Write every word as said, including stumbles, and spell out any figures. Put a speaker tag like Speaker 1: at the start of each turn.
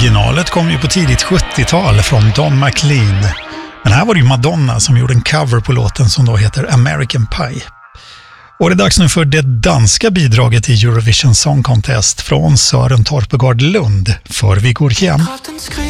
Speaker 1: Originalet kom ju på tidigt sjuttiotal från Don McLean. Men här var det ju Madonna som gjorde en cover på låten som då heter American Pie. Och det är dags nu för det danska bidraget i Eurovision Song Contest från Sören Torpegård Lund, för vi går hem.